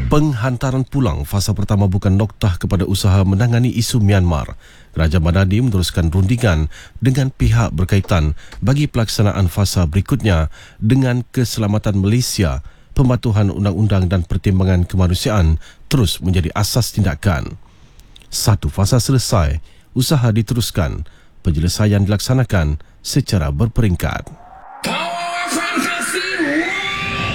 Penghantaran pulang fasa pertama bukan noktah kepada usaha menangani isu Myanmar. Kerajaan Madani meneruskan rundingan dengan pihak berkaitan bagi pelaksanaan fasa berikutnya dengan keselamatan Malaysia, pematuhan undang-undang dan pertimbangan kemanusiaan terus menjadi asas tindakan. Satu fasa selesai, usaha diteruskan, penyelesaian dilaksanakan secara berperingkat.